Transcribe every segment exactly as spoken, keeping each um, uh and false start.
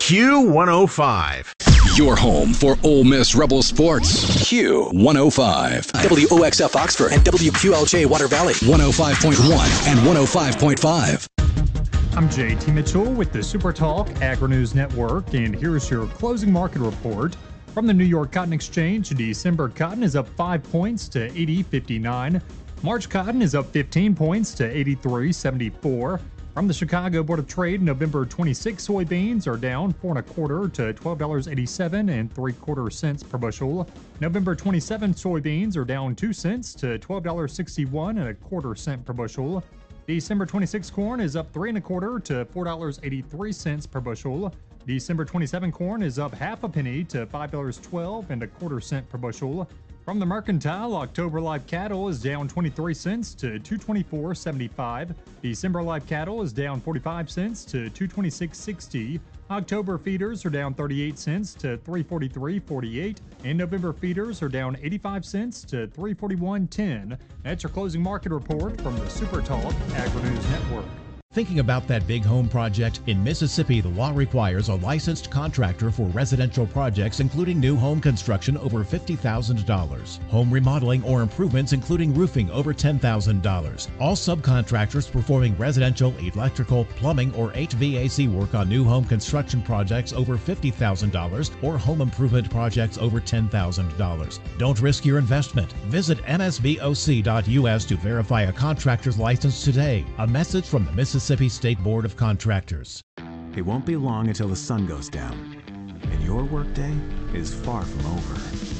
Q one oh five. Your home for Ole Miss Rebel sports. Q one oh five. W O X F Oxford and W Q L J Water Valley. one oh five point one and one oh five point five. I'm J T Mitchell with the Super Talk Agri-News Network, and here's your closing market report. From the New York Cotton Exchange, December cotton is up five points to eighty fifty-nine. March cotton is up fifteen points to eighty-three seventy-four. From the Chicago Board of Trade, November twenty-six soybeans are down four and a quarter to twelve dollars and eighty-seven and three quarter cents per bushel. November twenty-seven soybeans are down two cents to twelve dollars and sixty-one and a quarter cent per bushel. December twenty-six corn is up three and a quarter to four dollars and eighty-three cents per bushel. December twenty-seven corn is up half a penny to five dollars and twelve and a quarter cent per bushel. From the Mercantile, October live cattle is down twenty-three cents to two twenty-four seventy-five. December live cattle is down forty-five cents to two twenty-six sixty. October feeders are down thirty-eight cents to three forty-three forty-eight, and November feeders are down eighty-five cents to three forty-one ten. That's your closing market report from the Super Talk Agri-News Network. Thinking about that big home project? In Mississippi, the law requires a licensed contractor for residential projects, including new home construction over fifty thousand dollars. Home remodeling or improvements, including roofing, over ten thousand dollars. All subcontractors performing residential, electrical, plumbing, or H V A C work on new home construction projects over fifty thousand dollars or home improvement projects over ten thousand dollars. Don't risk your investment. Visit M S B O C dot U S to verify a contractor's license today. A message from the Mississippi Mississippi State Board of Contractors. It won't be long until the sun goes down, and your workday is far from over.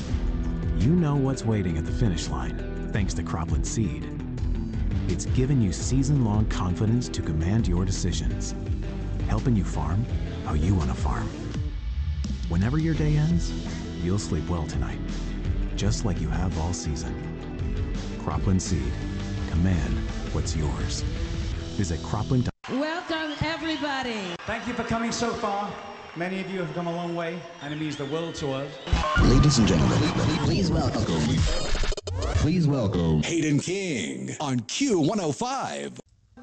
You know what's waiting at the finish line, thanks to Cropland Seed. It's given you season-long confidence to command your decisions, helping you farm how you want to farm. Whenever your day ends, you'll sleep well tonight, just like you have all season. Cropland Seed. Command what's yours. Visit Cropland. Welcome, everybody. Thank you for coming so far. Many of you have come a long way, and it means the world to us. Ladies and gentlemen, Please welcome. please welcome Hayden King on Q one oh five.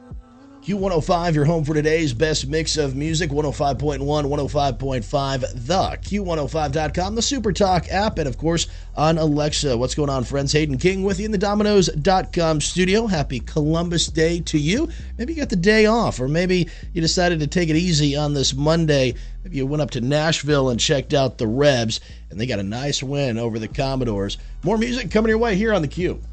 Q one oh five, your home for today's best mix of music, one oh five point one, one oh five point five, the Q one oh five dot com, the Super Talk app, and of course on Alexa. What's going on, friends? Hayden King with you in the Domino's dot com studio. Happy Columbus Day to you. Maybe you got the day off, or maybe you decided to take it easy on this Monday. Maybe you went up to Nashville and checked out the Rebs, and they got a nice win over the Commodores. More music coming your way here on the Q.